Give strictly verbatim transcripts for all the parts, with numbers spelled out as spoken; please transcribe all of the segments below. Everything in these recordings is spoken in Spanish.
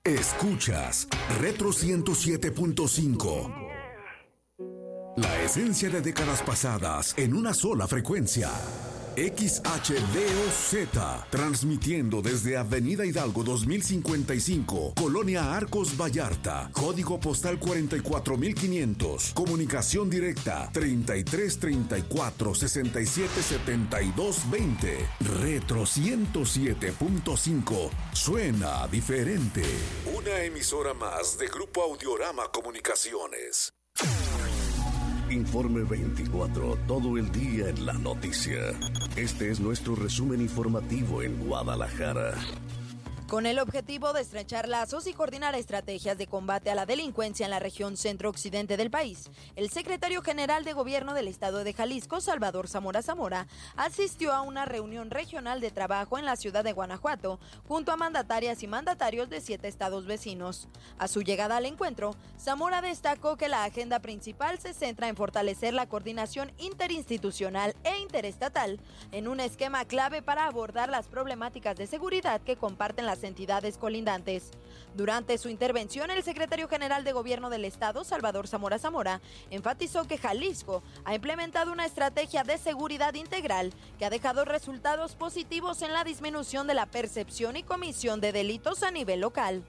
Escuchas Retro ciento siete punto cinco. La esencia de décadas pasadas en una sola frecuencia. X H D O Z, transmitiendo desde Avenida Hidalgo dos mil cincuenta y cinco, Colonia Arcos Vallarta, código postal cuarenta y cuatro mil quinientos, comunicación directa treinta y tres treinta y cuatro sesenta y siete setenta y dos veinte. Retro ciento siete punto cinco, suena diferente. Una emisora más de Grupo Audiorama Comunicaciones. Informe veinticuatro, todo el día en la noticia. Este es nuestro resumen informativo en Guadalajara. Con el objetivo de estrechar lazos y coordinar estrategias de combate a la delincuencia en la región centro-occidente del país, el secretario general de Gobierno del Estado de Jalisco, Salvador Zamora Zamora, asistió a una reunión regional de trabajo en la ciudad de Guanajuato, junto a mandatarias y mandatarios de siete estados vecinos. A su llegada al encuentro, Zamora destacó que la agenda principal se centra en fortalecer la coordinación interinstitucional e interestatal en un esquema clave para abordar las problemáticas de seguridad que comparten las entidades colindantes. Durante su intervención, el secretario general de Gobierno del Estado, Salvador Zamora Zamora, enfatizó que Jalisco ha implementado una estrategia de seguridad integral que ha dejado resultados positivos en la disminución de la percepción y comisión de delitos a nivel local.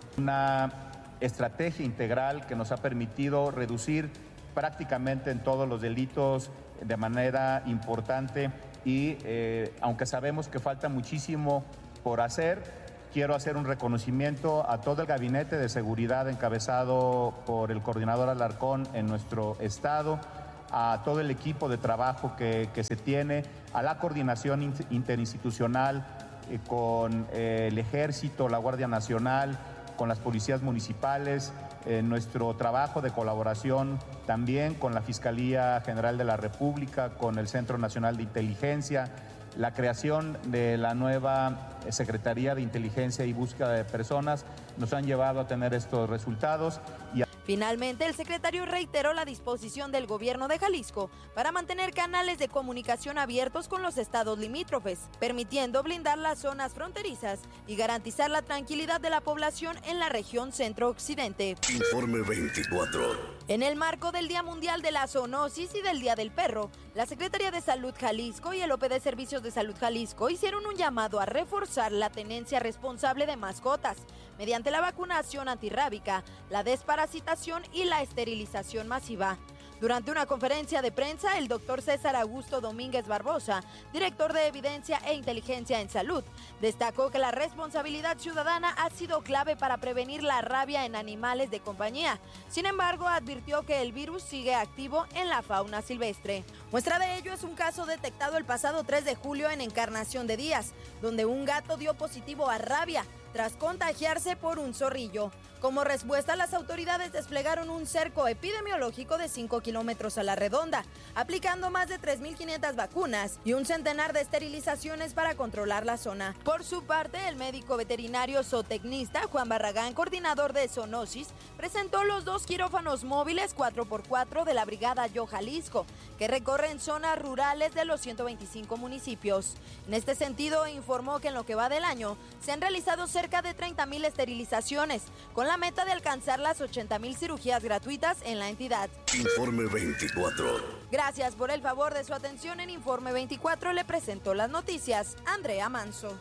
Una estrategia integral que nos ha permitido reducir prácticamente en todos los delitos de manera importante y eh, aunque sabemos que falta muchísimo por hacer, quiero hacer un reconocimiento a todo el gabinete de seguridad encabezado por el coordinador Alarcón en nuestro estado, a todo el equipo de trabajo que, que se tiene, a la coordinación interinstitucional eh, con eh, el Ejército, la Guardia Nacional, con las policías municipales, eh, nuestro trabajo de colaboración también con la Fiscalía General de la República, con el Centro Nacional de Inteligencia, la creación de la nueva Secretaría de Inteligencia y Búsqueda de Personas nos han llevado a tener estos resultados. Y a... Finalmente, el secretario reiteró la disposición del gobierno de Jalisco para mantener canales de comunicación abiertos con los estados limítrofes, permitiendo blindar las zonas fronterizas y garantizar la tranquilidad de la población en la región centro-occidente. Informe veinticuatro. En el marco del Día Mundial de la Zoonosis y del Día del Perro, la Secretaría de Salud Jalisco y el O P de Servicios de Salud Jalisco hicieron un llamado a reforzar la tenencia responsable de mascotas mediante la vacunación antirrábica, la desparasitación y la esterilización masiva. Durante una conferencia de prensa, el doctor César Augusto Domínguez Barbosa, director de Evidencia e Inteligencia en Salud, destacó que la responsabilidad ciudadana ha sido clave para prevenir la rabia en animales de compañía. Sin embargo, advirtió que el virus sigue activo en la fauna silvestre. Muestra de ello es un caso detectado el pasado tres de julio en Encarnación de Díaz, donde un gato dio positivo a rabia tras contagiarse por un zorrillo. Como respuesta, las autoridades desplegaron un cerco epidemiológico de cinco kilómetros a la redonda, aplicando más de tres mil quinientas vacunas y un centenar de esterilizaciones para controlar la zona. Por su parte, el médico veterinario zootecnista Juan Barragán, coordinador de zoonosis, presentó los dos quirófanos móviles cuatro por cuatro de la Brigada Yo Jalisco, que recorren zonas rurales de los ciento veinticinco municipios. En este sentido, informó que en lo que va del año se han realizado cerca de treinta mil esterilizaciones, con la meta de alcanzar las ochenta mil cirugías gratuitas en la entidad. Informe veinticuatro. Gracias por el favor de su atención. En Informe veinticuatro le presentó las noticias Andrea Manso.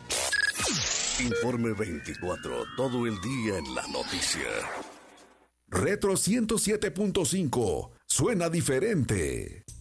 Informe veinticuatro, todo el día en la noticia. Retro ciento siete punto cinco, suena diferente.